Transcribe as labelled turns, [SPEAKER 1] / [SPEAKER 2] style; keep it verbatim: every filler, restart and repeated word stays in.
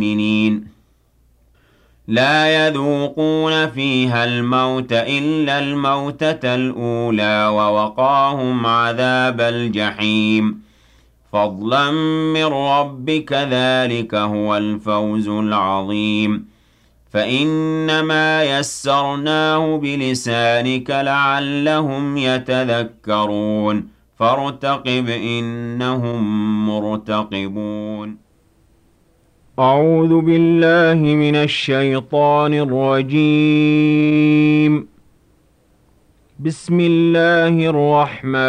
[SPEAKER 1] لا يذوقون فيها الموت إلا الموتة الأولى ووقاهم عذاب الجحيم فضلا من ربك ذلك هو الفوز العظيم فإنما يسرناه بلسانك لعلهم يتذكرون فارتقب إنهم مرتقبون أعوذ بالله من الشيطان الرجيم بسم الله الرحمن